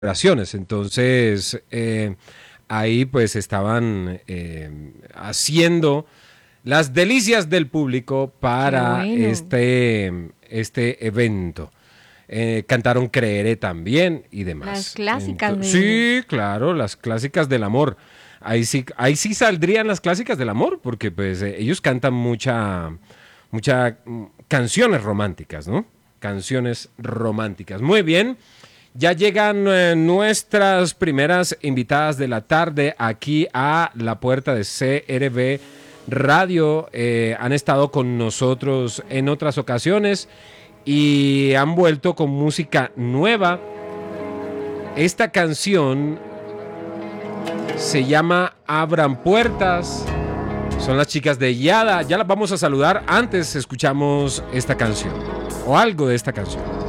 celebraciones. Entonces, ahí pues estaban haciendo las delicias del público Qué para bueno. este evento. Cantaron Creeré también y Las demás. clásicas de... Sí, claro, las clásicas del amor. Ahí sí saldrían las clásicas del amor, porque pues ellos cantan mucha canciones románticas, ¿no? Canciones románticas. Muy bien. Ya llegan nuestras primeras invitadas de la tarde aquí a la puerta de CRB Radio. Han estado con nosotros en otras ocasiones y han vuelto con música nueva. Esta canción se llama Abran Puertas. Son las chicas de Yada. Ya las vamos a saludar. Antes escuchamos esta canción o algo de esta canción.